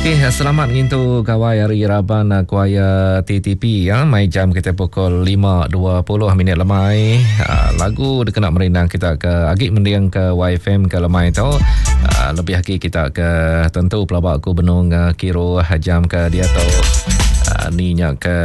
Okey, selamat ngintu kawai hari Raban kuaya TTP ya. Mai jam kita pukul 5.20 minit lemai. Lagu dekenak merindang kita ke agik mendiang ke YFM ke lemai tu. Lebih lagi kita ke tentu pelabak ku benung kiro jam ke dia tu. Ninya ke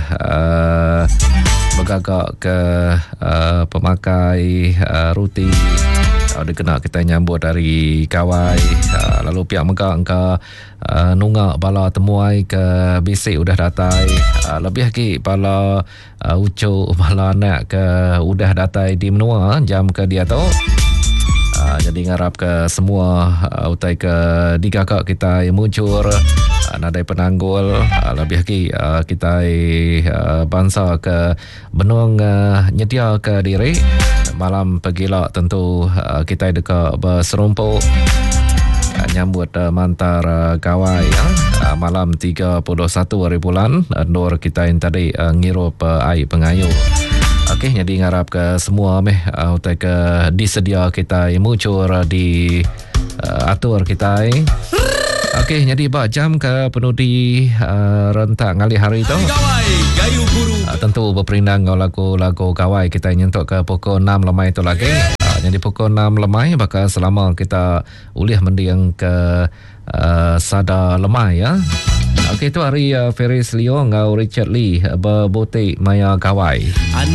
bergagak ke pemakai ruti. Dia kena kita nyambut dari kawai, lalu pihak megak ke nungak bala temuai ke bisik udah datai, lebih lagi bala ucuk bala anak ke udah datai di menua jam ke dia tu. Jadi ngarap ke semua utai ke digagak kita yang muncul nadai penanggul, lebih lagi kita bangsa ke benung nyedia ke diri malam pegila tentu kita dekat berserumpuk nyambut mantar kawai malam 31 hari bulan Nur kita yang tadi ngirup air pengayu. Okey, jadi ngarap ke semua utai ke disedia kita yang muncul di atur kita. Okey, jadi bak jam ke penudi rentak ngali hari tu. Tentu berperindang lagu-lagu kawai kita nyentuk ke pukul 6 lemai tu lagi. Jadi pukul 6 lemai bakal selama kita ulih mendiang ke sada lemai ya. Okey, tu hari Ferris Leo ngau Richard Lee berbotik maya kawai.